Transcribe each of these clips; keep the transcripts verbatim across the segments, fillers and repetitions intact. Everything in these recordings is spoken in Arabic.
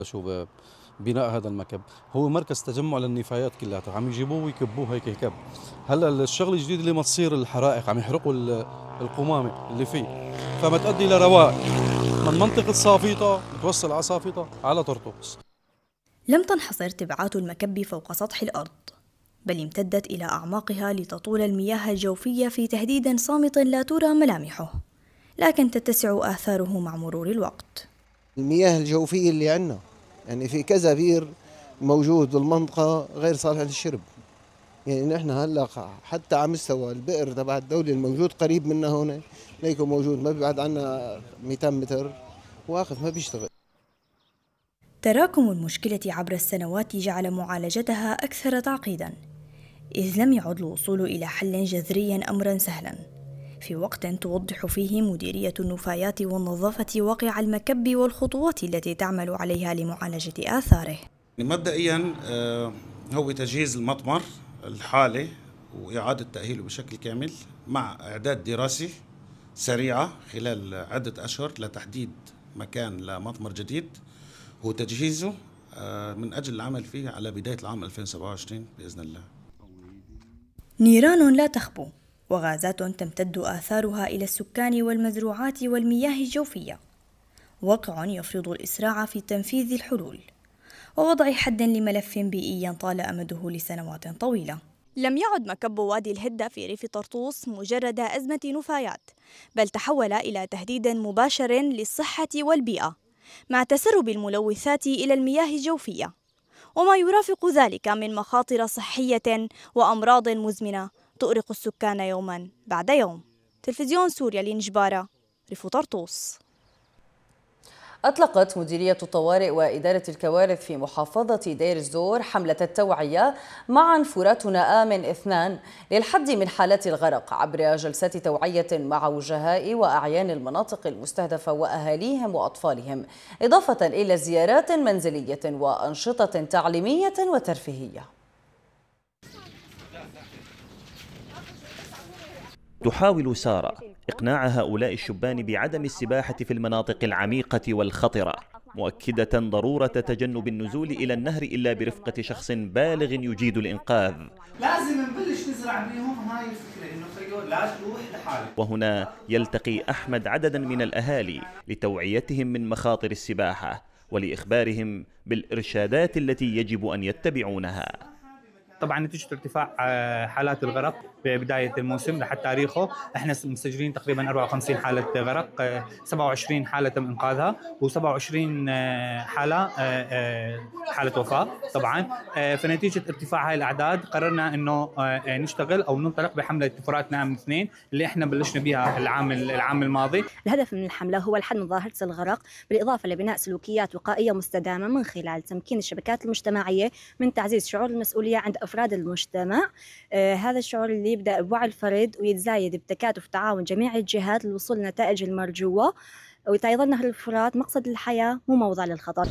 شو بناء هذا المكب هو مركز تجمع للنفايات كلها، عم يجيبوه ويكبوه هيك كب. هلا الشغل الجديد اللي ما تصير الحرائق عم يحرقوا القمامه اللي فيه، فما تؤدي لروائح من منطقه صافيطه بتوصل على صافيطه على طرطوس. لم تنحصر تبعات المكب فوق سطح الأرض، بل امتدت إلى أعماقها لتطول المياه الجوفية في تهديد صامت لا ترى ملامحه، لكن تتسع آثاره مع مرور الوقت. المياه الجوفية اللي عندنا يعني في كذا بير موجود بالمنطقة غير صالح للشرب. يعني نحن هلا حتى على مستوى البئر تبع الدولة الموجود قريب منا هون ليكو موجود ما بيبعد عنا مئتين متر واقف ما بيشتغل. تراكم المشكلة عبر السنوات جعل معالجتها أكثر تعقيداً، إذ لم يعد الوصول إلى حل جذري أمراً سهلاً، في وقت توضح فيه مديرية النفايات والنظافة واقع المكب والخطوات التي تعمل عليها لمعالجة آثاره. مبدئياً هو تجهيز المطمر الحالي وإعادة تأهيله بشكل كامل مع إعداد دراسي سريعة خلال عدة أشهر لتحديد مكان لمطمر جديد وتجهيزه من أجل العمل فيه على بداية العام ألفين وسبعة وعشرين بإذن الله. نيران لا تخبو وغازات تمتد آثارها إلى السكان والمزروعات والمياه الجوفية، واقع يفرض الإسراع في تنفيذ الحلول ووضع حد لملف بيئي طال أمده لسنوات طويلة. لم يعد مكب وادي الهدة في ريف طرطوس مجرد أزمة نفايات، بل تحول إلى تهديد مباشر للصحة والبيئة مع تسرب الملوثات إلى المياه الجوفية، وما يرافق ذلك من مخاطر صحية وأمراض مزمنة تؤرق السكان يوما بعد يوم. تلفزيون سوريا لنجبارة، ريف طرطوس. أطلقت مديرية الطوارئ وإدارة الكوارث في محافظة دير الزور حملة التوعية معا فراتنا آمن اثنان للحد من حالات الغرق عبر جلسات توعية مع وجهاء وأعيان المناطق المستهدفة وأهاليهم وأطفالهم، إضافة إلى زيارات منزلية وأنشطة تعليمية وترفيهية. تحاول سارة إقناع هؤلاء الشبان بعدم السباحة في المناطق العميقة والخطرة، مؤكدة ضرورة تجنب النزول إلى النهر إلا برفقة شخص بالغ يجيد الإنقاذ. لازم نبلش نزرع بيهم هاي الفكرة إنه خيو لا تروح لحالك. وهنا يلتقي أحمد عددا من الأهالي لتوعيتهم من مخاطر السباحة ولإخبارهم بالإرشادات التي يجب أن يتبعونها. طبعا نتيجة ارتفاع حالات الغرق ببداية الموسم لحد تاريخه احنا مسجلين تقريبا أربعة وخمسين حالة غرق، سبعة وعشرين حالة تم إنقاذها وسبعة وعشرين حالة حالة وفاة. طبعا فنتيجة ارتفاع هاي الأعداد قررنا إنه نشتغل أو ننطلق بحملة فراتنا آمن اثنين اللي احنا بلشنا بها العام العام الماضي. الهدف من الحملة هو الحد من ظاهرة الغرق بالإضافة لبناء سلوكيات وقائية مستدامة من خلال تمكين الشبكات المجتمعية من تعزيز شعور المسؤولية عند أفراد المجتمع. آه هذا الشعور اللي يبدأ بوعي الفرد ويتزايد بتكاتف تعاون جميع الجهات للوصول للنتائج المرجوة ويظل نهر الفرات مقصد الحياة مو موضع للخطر.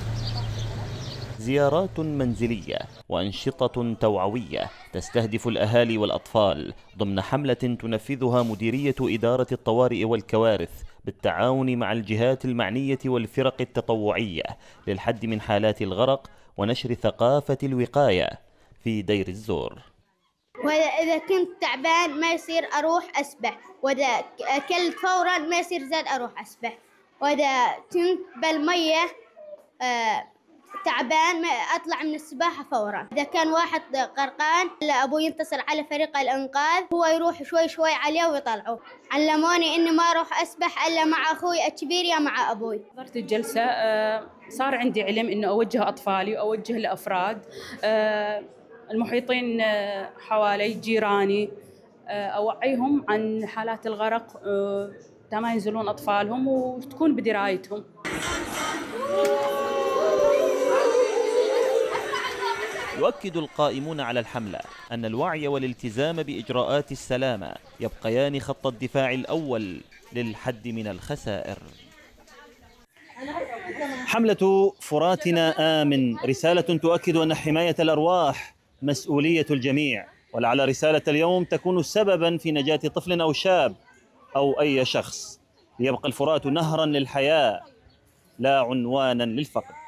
زيارات منزلية وأنشطة توعوية تستهدف الأهالي والأطفال ضمن حملة تنفذها مديرية إدارة الطوارئ والكوارث بالتعاون مع الجهات المعنية والفرق التطوعية للحد من حالات الغرق ونشر ثقافة الوقاية في دير الزور. وإذا كنت تعبان ما يصير أروح أسبح، وإذا أكلت فورا ما يصير زاد أروح أسبح، وإذا كنت بالمية آه تعبان ما أطلع من السباحة فورا. إذا كان واحد غرقان أبوي ينتصر على فريق الإنقاذ هو يروح شوي شوي عليه ويطلعه. علموني إني ما أروح أسبح إلا مع أخوي الكبير يا مع أبوي. حضرت الجلسة صار عندي علم إنه أوجه أطفالي وأوجه لأفراد المحيطين حوالي جيراني، أوعيهم عن حالات الغرق ما ينزلون أطفالهم وتكون بدرايتهم. يؤكد القائمون على الحملة أن الوعي والالتزام بإجراءات السلامة يبقيان خط الدفاع الأول للحد من الخسائر. حملة فراتنا آمن رسالة تؤكد أن حماية الأرواح مسؤولية الجميع، ولعل رسالة اليوم تكون سببا في نجاة طفل أو شاب أو أي شخص، ليبقى الفرات نهرا للحياة لا عنوانا للفقر.